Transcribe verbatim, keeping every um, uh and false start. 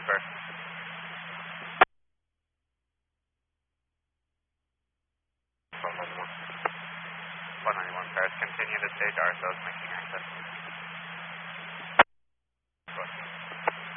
Denver. one ninety-one Paris, continue to stage R S Os, making access.